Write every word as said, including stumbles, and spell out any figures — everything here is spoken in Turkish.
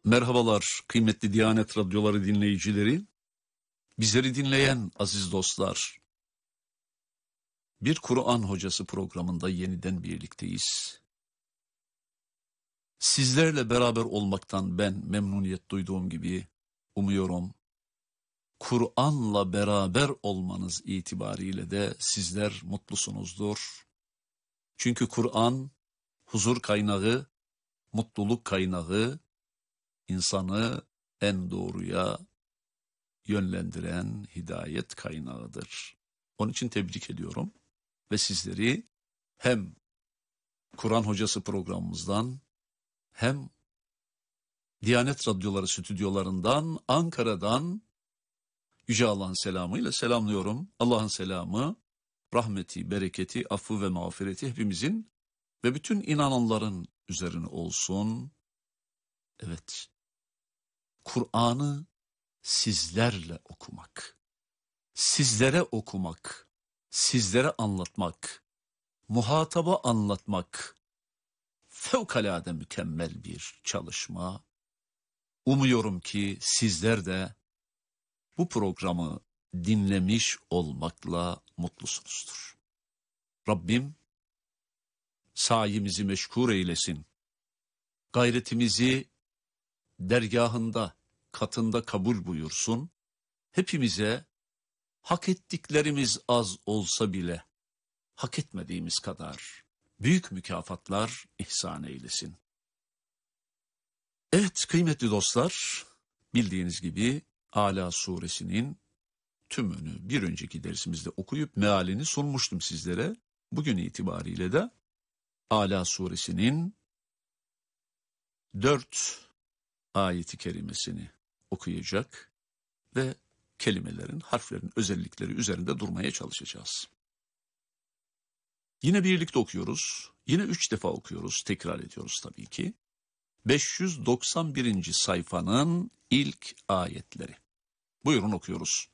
Merhabalar kıymetli Diyanet Radyoları dinleyicileri, bizleri dinleyen aziz dostlar. Bir Kur'an Hocası programında yeniden birlikteyiz. Sizlerle beraber olmaktan ben memnuniyet duyduğum gibi umuyorum, Kur'an'la beraber olmanız itibariyle de sizler mutlusunuzdur. Çünkü Kur'an huzur kaynağı, mutluluk kaynağı, insanı en doğruya yönlendiren hidayet kaynağıdır. Onun için tebrik ediyorum ve sizleri hem Kur'an Hocası programımızdan hem Diyanet Radyoları stüdyolarından, Ankara'dan Yüce Allah'ın selamıyla selamlıyorum. Allah'ın selamı, rahmeti, bereketi, affı ve mağfireti hepimizin ve bütün inananların üzerine olsun. Evet, Kur'an'ı sizlerle okumak, sizlere okumak, sizlere anlatmak, muhataba anlatmak fevkalade mükemmel bir çalışma. Umuyorum ki sizler de bu programı dinlemiş olmakla mutlusunuzdur. Rabbim sayimizi meşgul eylesin, gayretimizi dergahında, katında kabul buyursun, hepimize hak ettiklerimiz az olsa bile hak etmediğimiz kadar büyük mükafatlar ihsan eylesin. Evet kıymetli dostlar, bildiğiniz gibi Ala suresinin tümünü bir önceki dersimizde okuyup mealini sunmuştum sizlere. Bugün itibariyle de Ala suresinin dört ayeti kerimesini okuyacak ve kelimelerin, harflerin özellikleri üzerinde durmaya çalışacağız. Yine birlikte okuyoruz. Yine üç defa okuyoruz. Tekrar ediyoruz tabii ki. beş yüz doksan birinci sayfanın ilk ayetleri. Buyurun okuyoruz.